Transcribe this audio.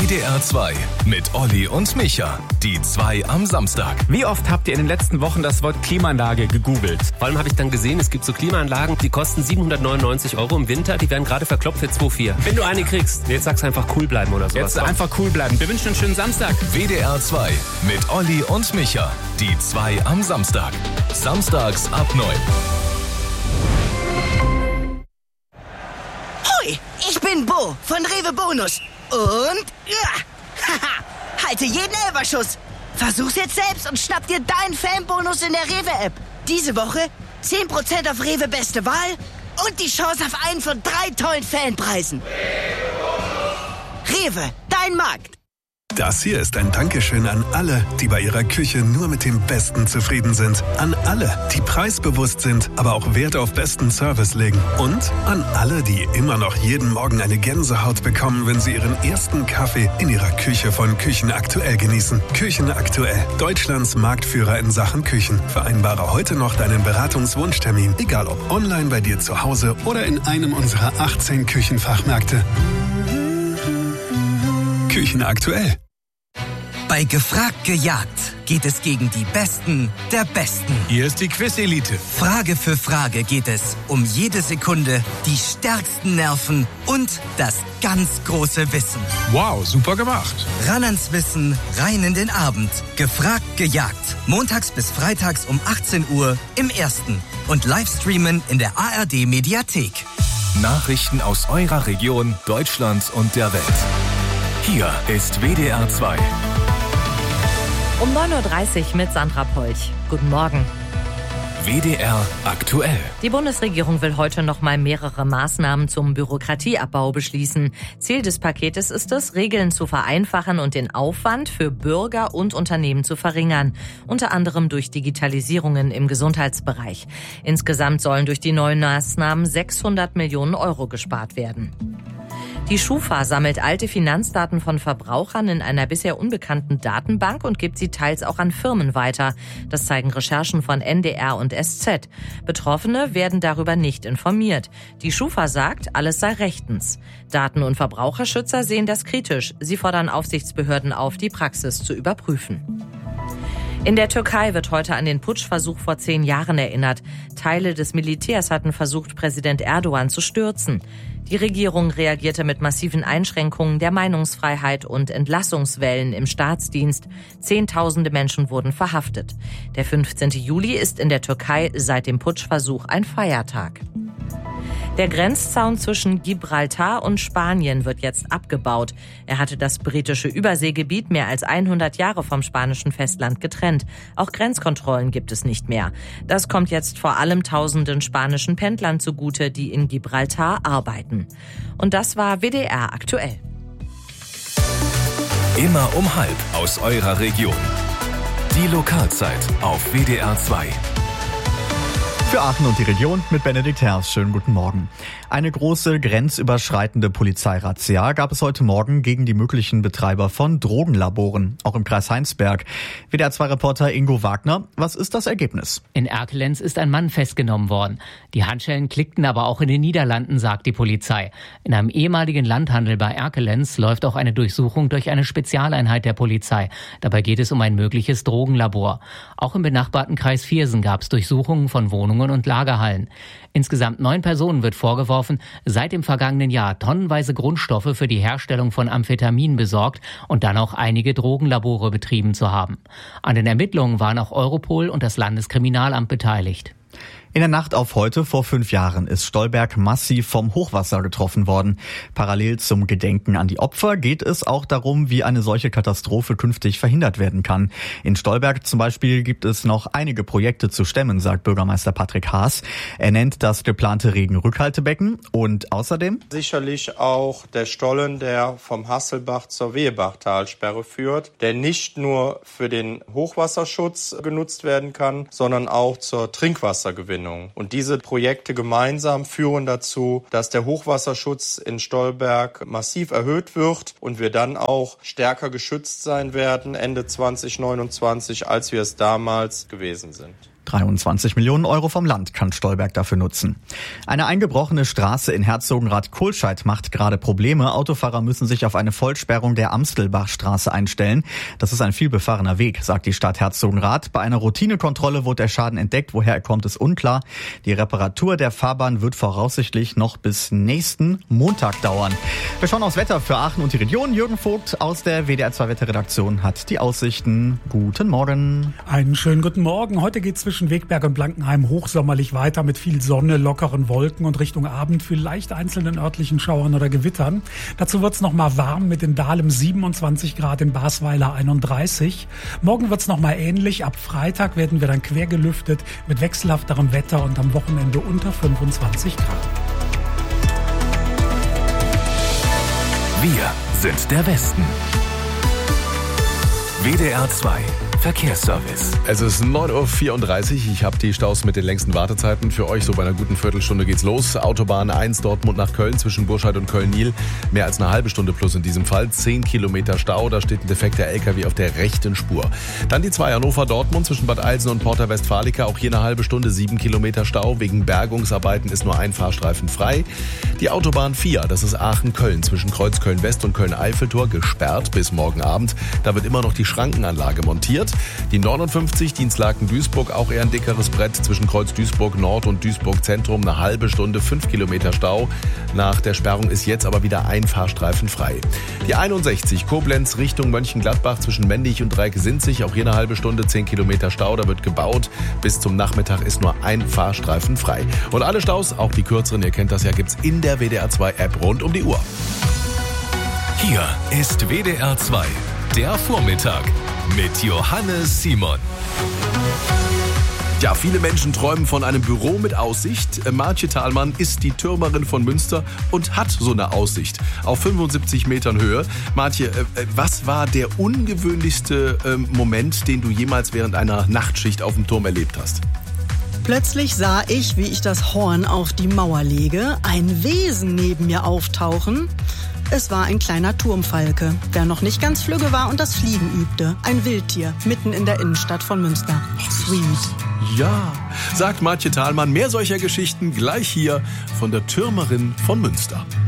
WDR 2 mit Olli und Micha. Die 2 am Samstag. Wie oft habt ihr in den letzten Wochen das Wort Klimaanlage gegoogelt? Vor allem habe ich dann gesehen, es gibt so Klimaanlagen, die kosten 799 € im Winter. Die werden gerade verkloppt für 2,4. Wenn du eine kriegst, jetzt sagst du einfach cool bleiben oder sowas. Jetzt einfach cool bleiben. Wir wünschen einen schönen Samstag. WDR 2 mit Olli und Micha. Die 2 am Samstag. Samstags ab 9. Hoi, ich bin Bo von Rewe Bonus. Und halte jeden Elferschuss. Versuch's jetzt selbst und schnapp dir deinen Fanbonus in der Rewe-App. Diese Woche 10% auf Rewe Beste Wahl und die Chance auf einen von 3 tollen Fanpreisen. Rewe, dein Markt. Das hier ist ein Dankeschön an alle, die bei ihrer Küche nur mit dem Besten zufrieden sind. An alle, die preisbewusst sind, aber auch Wert auf besten Service legen. Und an alle, die immer noch jeden Morgen eine Gänsehaut bekommen, wenn sie ihren ersten Kaffee in ihrer Küche von Küchen Aktuell genießen. Küchen Aktuell, Deutschlands Marktführer in Sachen Küchen. Vereinbare heute noch deinen Beratungswunschtermin, egal ob online bei dir zu Hause oder in einem unserer 18 Küchenfachmärkte. Küchen Aktuell. Bei Gefragt gejagt geht es gegen die Besten der Besten. Hier ist die Quiz-Elite. Frage für Frage geht es um jede Sekunde, die stärksten Nerven und das ganz große Wissen. Wow, super gemacht. Ran ans Wissen, rein in den Abend. Gefragt gejagt. Montags bis freitags um 18 Uhr im Ersten. Und Livestreamen in der ARD-Mediathek. Nachrichten aus eurer Region, Deutschland und der Welt. Hier ist WDR 2. Um 9.30 Uhr mit Sandra Polch. Guten Morgen. WDR aktuell. Die Bundesregierung will heute noch mal mehrere Maßnahmen zum Bürokratieabbau beschließen. Ziel des Paketes ist es, Regeln zu vereinfachen und den Aufwand für Bürger und Unternehmen zu verringern. Unter anderem durch Digitalisierungen im Gesundheitsbereich. Insgesamt sollen durch die neuen Maßnahmen 600 Millionen € gespart werden. Die Schufa sammelt alte Finanzdaten von Verbrauchern in einer bisher unbekannten Datenbank und gibt sie teils auch an Firmen weiter. Das zeigen Recherchen von NDR und SZ. Betroffene werden darüber nicht informiert. Die Schufa sagt, alles sei rechtens. Daten- und Verbraucherschützer sehen das kritisch. Sie fordern Aufsichtsbehörden auf, die Praxis zu überprüfen. In der Türkei wird heute an den Putschversuch vor 10 Jahren erinnert. Teile des Militärs hatten versucht, Präsident Erdogan zu stürzen. Die Regierung reagierte mit massiven Einschränkungen der Meinungsfreiheit und Entlassungswellen im Staatsdienst. Zehntausende Menschen wurden verhaftet. Der 15. Juli ist in der Türkei seit dem Putschversuch ein Feiertag. Der Grenzzaun zwischen Gibraltar und Spanien wird jetzt abgebaut. Er hatte das britische Überseegebiet mehr als 100 Jahre vom spanischen Festland getrennt. Auch Grenzkontrollen gibt es nicht mehr. Das kommt jetzt vor allem tausenden spanischen Pendlern zugute, die in Gibraltar arbeiten. Und das war WDR aktuell. Immer um 12 aus eurer Region. Die Lokalzeit auf WDR 2. Für Aachen und die Region mit Benedikt Herrs. Schönen guten Morgen. Eine große grenzüberschreitende Polizeirazzia gab es heute Morgen gegen die möglichen Betreiber von Drogenlaboren, auch im Kreis Heinsberg. WDR-2-Reporter Ingo Wagner, was ist das Ergebnis? In Erkelenz ist ein Mann festgenommen worden. Die Handschellen klickten aber auch in den Niederlanden, sagt die Polizei. In einem ehemaligen Landhandel bei Erkelenz läuft auch eine Durchsuchung durch eine Spezialeinheit der Polizei. Dabei geht es um ein mögliches Drogenlabor. Auch im benachbarten Kreis Viersen gab es Durchsuchungen von Wohnungen und Lagerhallen. Insgesamt 9 Personen wird vorgeworfen, seit dem vergangenen Jahr tonnenweise Grundstoffe für die Herstellung von Amphetamin besorgt und dann auch einige Drogenlabore betrieben zu haben. An den Ermittlungen waren auch Europol und das Landeskriminalamt beteiligt. In der Nacht auf heute vor 5 Jahren ist Stolberg massiv vom Hochwasser getroffen worden. Parallel zum Gedenken an die Opfer geht es auch darum, wie eine solche Katastrophe künftig verhindert werden kann. In Stolberg zum Beispiel gibt es noch einige Projekte zu stemmen, sagt Bürgermeister Patrick Haas. Er nennt das geplante Regenrückhaltebecken und außerdem sicherlich auch der Stollen, der vom Hasselbach zur Wehebachtalsperre führt, der nicht nur für den Hochwasserschutz genutzt werden kann, sondern auch zur Trinkwassergewinnung. Und diese Projekte gemeinsam führen dazu, dass der Hochwasserschutz in Stolberg massiv erhöht wird und wir dann auch stärker geschützt sein werden Ende 2029, als wir es damals gewesen sind. 23 Millionen Euro vom Land kann Stolberg dafür nutzen. Eine eingebrochene Straße in Herzogenrath-Kohlscheid macht gerade Probleme. Autofahrer müssen sich auf eine Vollsperrung der Amstelbachstraße einstellen. Das ist ein vielbefahrener Weg, sagt die Stadt Herzogenrath. Bei einer Routinekontrolle wurde der Schaden entdeckt. Woher er kommt, ist unklar. Die Reparatur der Fahrbahn wird voraussichtlich noch bis nächsten Montag dauern. Wir schauen aufs Wetter für Aachen und die Region. Jürgen Vogt aus der WDR 2 Wetterredaktion hat die Aussichten. Guten Morgen. Einen schönen guten Morgen. Heute geht es zwischen Wegberg und Blankenheim hochsommerlich weiter mit viel Sonne, lockeren Wolken und Richtung Abend vielleicht einzelnen örtlichen Schauern oder Gewittern. Dazu wird es nochmal warm mit in Dahlem 27 Grad, in Basweiler 31. Morgen wird es nochmal ähnlich. Ab Freitag werden wir dann quer gelüftet mit wechselhafterem Wetter und am Wochenende unter 25 Grad. Wir sind der Westen. WDR 2 Verkehrsservice. Es ist 9.34 Uhr. Ich habe die Staus mit den längsten Wartezeiten für euch. So bei einer guten Viertelstunde geht's los. Autobahn 1 Dortmund nach Köln zwischen Burscheid und Köln-Niel. Mehr als eine halbe Stunde plus in diesem Fall. 10 Kilometer Stau. Da steht ein defekter LKW auf der rechten Spur. Dann die 2 Hannover-Dortmund zwischen Bad Eilsen und Porta Westfalica. Auch hier eine halbe Stunde, 7 Kilometer Stau. Wegen Bergungsarbeiten ist nur ein Fahrstreifen frei. Die Autobahn 4, das ist Aachen-Köln zwischen Kreuzköln-West und Köln-Eiffeltor, gesperrt bis morgen Abend. Da wird immer noch die Schrankenanlage montiert. Die 59 Dienstlaken-Duisburg, auch eher ein dickeres Brett zwischen Kreuz Duisburg Nord und Duisburg Zentrum. Eine halbe Stunde, 5 Kilometer Stau. Nach der Sperrung ist jetzt aber wieder ein Fahrstreifen frei. Die 61 Koblenz Richtung Mönchengladbach zwischen Mendig und Dreieck-Sinzig. Auch hier eine halbe Stunde, 10 Kilometer Stau. Da wird gebaut. Bis zum Nachmittag ist nur ein Fahrstreifen frei. Und alle Staus, auch die kürzeren, ihr kennt das ja, gibt's in der WDR 2 App rund um die Uhr. Hier ist WDR 2, der Vormittag mit Johannes Simon. Ja, viele Menschen träumen von einem Büro mit Aussicht. Martje Thalmann ist die Türmerin von Münster und hat so eine Aussicht auf 75 Metern Höhe. Martje, was war der ungewöhnlichste Moment, den du jemals während einer Nachtschicht auf dem Turm erlebt hast? Plötzlich sah ich, wie ich das Horn auf die Mauer lege, ein Wesen neben mir auftauchen. Es war ein kleiner Turmfalke, der noch nicht ganz flügge war und das Fliegen übte. Ein Wildtier, mitten in der Innenstadt von Münster. Sweet. Ja, sagt Martje Thalmann. Mehr solcher Geschichten gleich hier von der Türmerin von Münster.